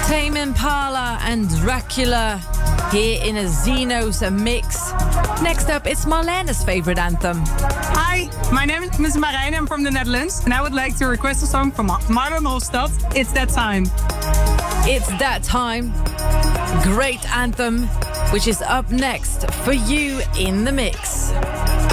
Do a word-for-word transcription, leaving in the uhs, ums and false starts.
Tame Impala and Dracula here in a Xenos mix. Next up, it's Marlene's favorite anthem. Hi, my name is Miss Marijn. I'm from the Netherlands, and I would like to request a song from Marlon Hofstad. It's That Time. It's That Time. Great anthem, which is up next for you in the mix.